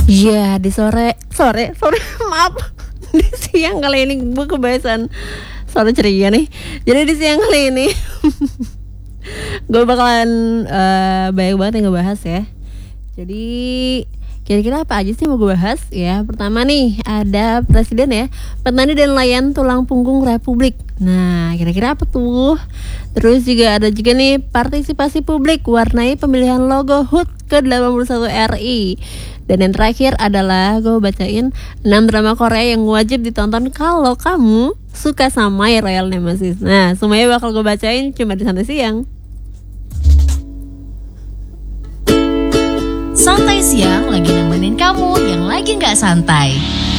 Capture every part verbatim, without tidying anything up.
Iya, di sore, sore, sore, maaf, di siang kali ini gue kebiasaan sore ceria nih. Jadi di siang kali ini gue bakalan uh, banyak banget yang ngebahas ya. Jadi kira-kira apa aja sih mau gue bahas ya? Pertama nih ada presiden ya, petani dan nelayan tulang punggung Republik. Nah kira-kira apa tuh? Terus juga ada juga nih partisipasi publik warnai pemilihan logo H U T ke delapan puluh satu R I. Dan yang terakhir adalah gue bacain enam drama Korea yang wajib ditonton kalau kamu suka sama My Royal Nemesis. Nah semuanya bakal gue bacain cuma di Santai Siang. Santai Siang lagi nemenin kamu yang lagi gak santai.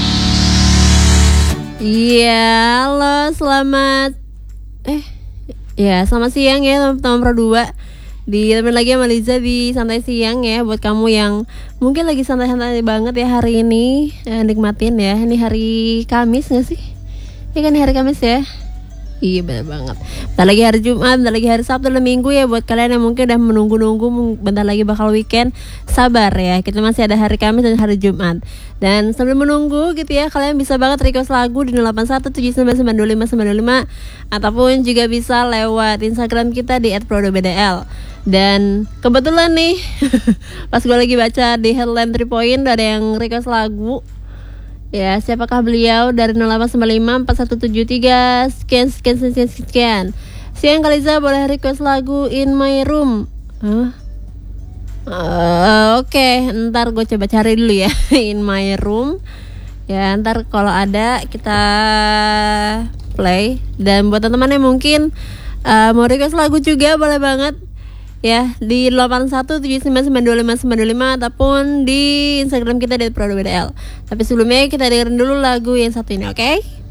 Iya, halo, selamat Eh, ya selamat siang ya teman-teman Pro dua. Ditemenin lagi sama Liza di Santai Siang ya. Buat kamu yang mungkin lagi santai-santai banget ya hari ini, eh, nikmatin ya. Ini hari Kamis gak sih? Ini kan hari Kamis ya. Iya benar banget. Bentar lagi hari Jumat, bentar lagi hari Sabtu dan Minggu ya. Buat kalian yang mungkin udah menunggu-nunggu, bentar lagi bakal weekend, sabar ya. Kita masih ada hari Kamis dan hari Jumat. Dan sambil menunggu gitu ya, kalian bisa banget request lagu di nol delapan satu tujuh sembilan sembilan dua lima sembilan dua lima. Ataupun juga bisa lewat Instagram kita di et pro dua b d l. Dan kebetulan nih pas gue lagi baca di headline three point ada yang request lagu. Ya, siapakah beliau? Dari nol delapan sembilan lima empat satu tujuh tiga sekian sekian sekian sekian. Siang Kaliza boleh request lagu In My Room. Huh? Uh, Oke, okay. Ntar gue coba cari dulu ya In My Room. Ya, ntar kalau ada kita play. Dan buat teman-teman yang mungkin uh, mau request lagu juga boleh banget. Ya, di delapan satu tujuh sembilan sembilan dua lima sembilan dua lima ataupun di Instagram kita di et pro dua b d l. Tapi sebelumnya kita dengerin dulu lagu yang satu ini, oke? Okay?